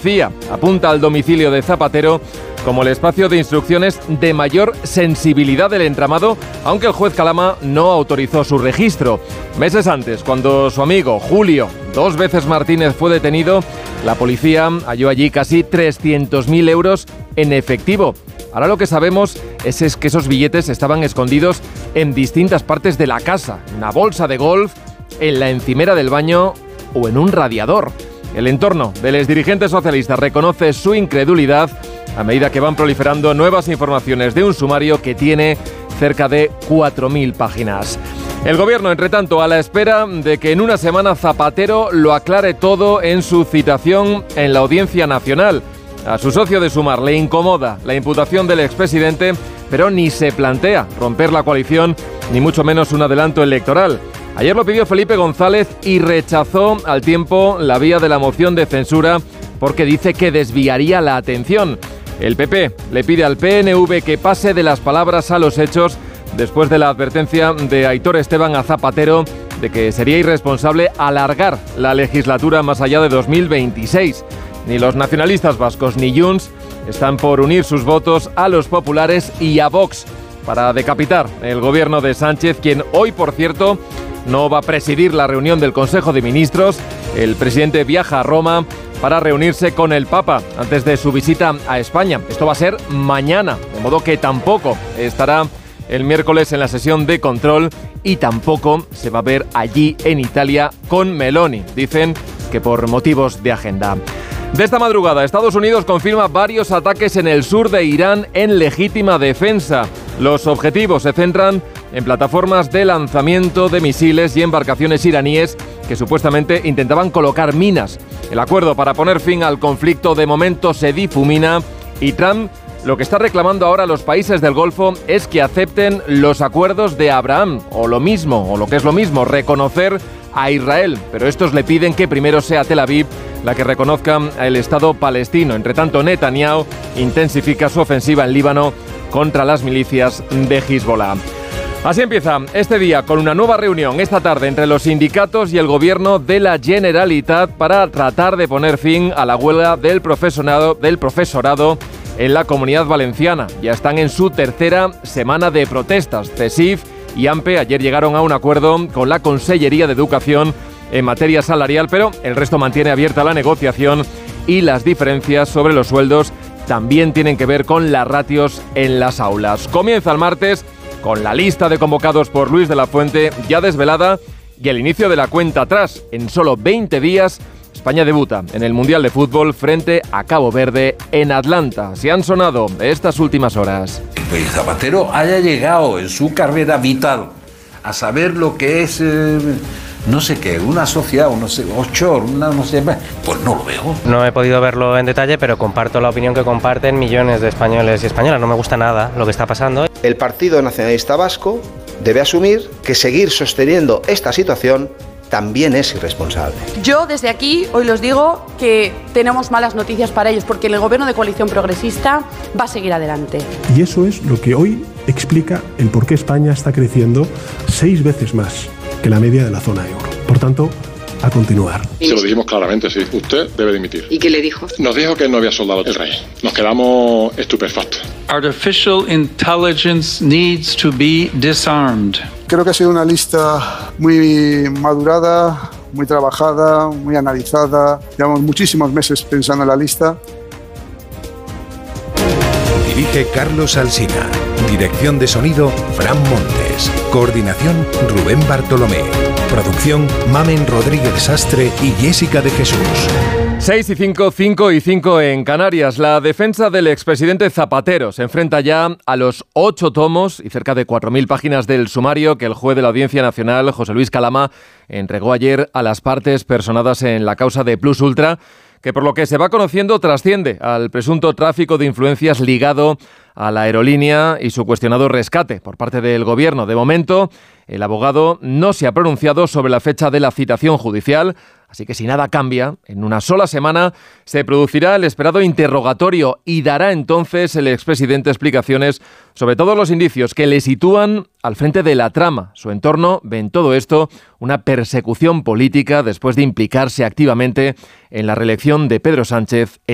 policía apunta al domicilio de Zapatero como el espacio de instrucciones de mayor sensibilidad del entramado, aunque el juez Calama no autorizó su registro. Meses antes, cuando su amigo Julio, 2 veces Martínez, fue detenido, la policía halló allí casi 300.000 euros en efectivo. Ahora lo que sabemos es que esos billetes estaban escondidos en distintas partes de la casa, en una bolsa de golf, en la encimera del baño o en un radiador. El entorno de los dirigentes socialistas reconoce su incredulidad a medida que van proliferando nuevas informaciones de un sumario que tiene cerca de 4.000 páginas. El gobierno, entre tanto, a la espera de que en una semana Zapatero lo aclare todo en su citación en la Audiencia Nacional. A su socio de Sumar le incomoda la imputación del expresidente, pero ni se plantea romper la coalición, ni mucho menos un adelanto electoral. Ayer lo pidió Felipe González y rechazó al tiempo la vía de la moción de censura porque dice que desviaría la atención. El PP le pide al PNV que pase de las palabras a los hechos después de la advertencia de Aitor Esteban a Zapatero de que sería irresponsable alargar la legislatura más allá de 2026. Ni los nacionalistas vascos ni Junts están por unir sus votos a los populares y a Vox para decapitar el gobierno de Sánchez, quien hoy, por cierto, no va a presidir la reunión del Consejo de Ministros. El presidente viaja a Roma para reunirse con el Papa antes de su visita a España. Esto va a ser mañana, de modo que tampoco estará el miércoles en la sesión de control y tampoco se va a ver allí en Italia con Meloni. Dicen que por motivos de agenda. De esta madrugada, Estados Unidos confirma varios ataques en el sur de Irán en legítima defensa. Los objetivos se centran en plataformas de lanzamiento de misiles y embarcaciones iraníes que supuestamente intentaban colocar minas. El acuerdo para poner fin al conflicto de momento se difumina y Trump lo que está reclamando ahora a los países del Golfo es que acepten los acuerdos de Abraham, o lo mismo, o lo que es lo mismo, reconocer a Israel. Pero estos le piden que primero sea Tel Aviv la que reconozca el Estado palestino. Entre tanto, Netanyahu intensifica su ofensiva en Líbano contra las milicias de Hezbollah. Así empieza este día con una nueva reunión esta tarde entre los sindicatos y el gobierno de la Generalitat para tratar de poner fin a la huelga del profesorado en la Comunidad Valenciana. Ya están en su tercera semana de protestas. CESIF y AMPE ayer llegaron a un acuerdo con la Consellería de Educación en materia salarial, pero el resto mantiene abierta la negociación y las diferencias sobre los sueldos también tienen que ver con las ratios en las aulas. Comienza el martes con la lista de convocados por Luis de la Fuente ya desvelada y el inicio de la cuenta atrás. En solo 20 días, España debuta en el Mundial de Fútbol frente a Cabo Verde en Atlanta. Se han sonado estas últimas horas. Que Zapatero haya llegado en su carrera vital a saber lo que es, no sé qué, una sociedad, no sé, offshore, no sé, pues no lo veo. No he podido verlo en detalle, pero comparto la opinión que comparten millones de españoles y españolas. No me gusta nada lo que está pasando. El Partido Nacionalista Vasco debe asumir que seguir sosteniendo esta situación también es irresponsable. Yo desde aquí hoy los digo que tenemos malas noticias para ellos porque el gobierno de coalición progresista va a seguir adelante. Y eso es lo que hoy explica el por qué España está creciendo 6 veces más que la media de la zona euro. Por tanto, a continuar. Se lo dijimos claramente, sí. Usted debe dimitir. ¿Y qué le dijo? Nos dijo que no había soldado el rey. Nos quedamos estupefactos. Artificial intelligence needs to be disarmed. Creo que ha sido una lista muy madurada, muy trabajada, muy analizada. Llevamos muchísimos meses pensando en la lista. Dirige Carlos Alsina. Dirección de sonido, Fran Montes. Coordinación, Rubén Bartolomé. Producción, Mamen Rodríguez Sastre y Jessica de Jesús. 6 y 5, 5 y 5 en Canarias. La defensa del expresidente Zapatero se enfrenta ya a los 8 tomos y cerca de 4.000 páginas del sumario que el juez de la Audiencia Nacional, José Luis Calama, entregó ayer a las partes personadas en la causa de Plus Ultra, que por lo que se va conociendo trasciende al presunto tráfico de influencias ligado a la aerolínea y su cuestionado rescate por parte del gobierno. De momento, el abogado no se ha pronunciado sobre la fecha de la citación judicial, así que si nada cambia, en una sola semana se producirá el esperado interrogatorio y dará entonces el expresidente explicaciones sobre todos los indicios que le sitúan al frente de la trama. Su entorno ve en todo esto una persecución política después de implicarse activamente en la reelección de Pedro Sánchez